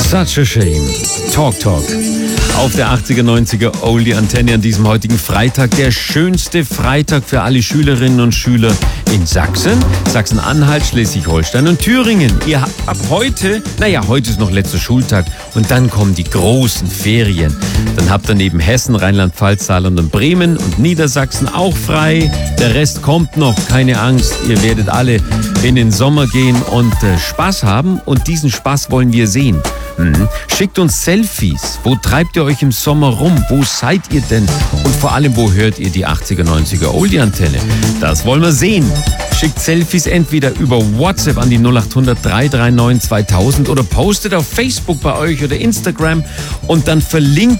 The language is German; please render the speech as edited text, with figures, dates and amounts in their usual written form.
Such a shame. Talk. Auf der 80er, 90er Oldie Antenne an diesem heutigen Freitag. Der schönste Freitag für alle Schülerinnen und Schüler in Sachsen, Sachsen-Anhalt, Schleswig-Holstein und Thüringen. Ihr habt ab heute, heute ist noch letzter Schultag und dann kommen die großen Ferien. Dann habt ihr neben Hessen, Rheinland-Pfalz, Saarland und Bremen und Niedersachsen auch frei. Der Rest kommt noch, keine Angst. Ihr werdet alle in den Sommer gehen und Spaß haben und diesen Spaß wollen wir sehen. Schickt uns Selfies. Wo treibt ihr euch im Sommer rum? Wo seid ihr denn? Und vor allem, wo hört ihr die 80er, 90er Oldie-Antenne? Das wollen wir sehen. Schickt Selfies entweder über WhatsApp an die 0800 339 2000 oder postet auf Facebook bei euch oder Instagram und dann verlinkt